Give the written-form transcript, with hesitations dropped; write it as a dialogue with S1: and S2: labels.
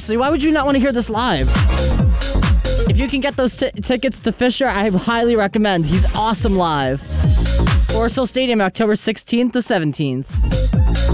S1: seriously, why would you not want to hear this live? If you can get those tickets to Fisher, I highly recommend. He's awesome live. Forest Hill Stadium, October 16th to 17th.